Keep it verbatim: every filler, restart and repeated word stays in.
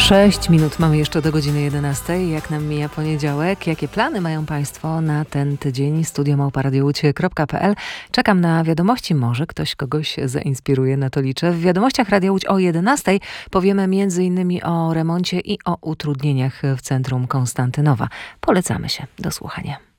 Sześć minut mamy jeszcze do godziny jedenastej. Jak nam mija poniedziałek? Jakie plany mają Państwo na ten tydzień? studio małpa radio łódź kropka p l. Czekam na wiadomości. Może ktoś kogoś zainspiruje, na to liczę. W wiadomościach Radia Łódź o jedenastej powiemy między innymi o remoncie i o utrudnieniach w centrum Konstantynowa. Polecamy się. Do słuchania.